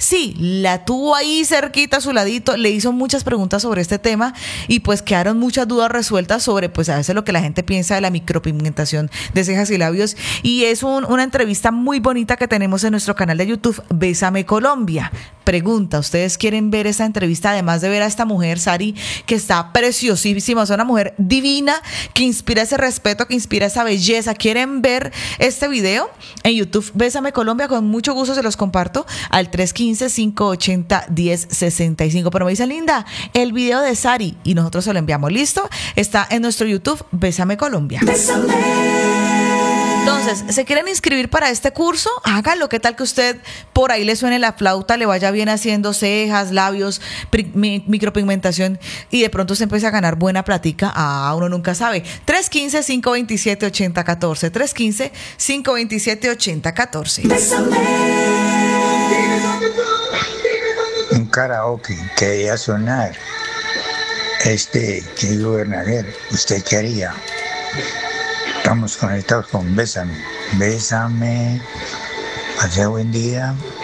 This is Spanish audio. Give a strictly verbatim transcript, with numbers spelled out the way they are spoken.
Sí, la tuvo ahí cerquita a su ladito, le hizo muchas preguntas sobre este tema y pues quedaron muchas dudas resueltas sobre pues a veces lo que la gente piensa de la micropigmentación de cejas y labios, y es un, una entrevista muy bonita que tenemos en nuestro canal de YouTube, Bésame Colombia. Pregunta, ¿ustedes quieren ver esta entrevista además de ver a esta mujer, Sari, que está preciosísima, es una mujer divina, que inspira ese respeto, que inspira esa belleza? ¿Quieren ver este video? En YouTube, Bésame Colombia, con mucho gusto se los comparto al tres uno cinco, cinco ocho cero, uno cero seis cinco. Pero me dicen, Linda, el video de Sari, y nosotros se lo enviamos. ¿Listo? Está en nuestro YouTube, Bésame Colombia. Bésame. Entonces, ¿se quieren inscribir para este curso? Háganlo. ¿Qué tal que usted por ahí le suene la flauta, le vaya bien haciendo cejas, labios, mi, micropigmentación, y de pronto se empieza a ganar buena plática? Ah, uno nunca sabe. tres uno cinco, cinco dos siete, ocho cero uno cuatro. tres uno cinco, cinco dos siete, ocho cero uno cuatro. Un karaoke que debía sonar. Este, que gobernador, ¿usted qué haría? Estamos conectados con Bésame. Bésame. Pase buen día.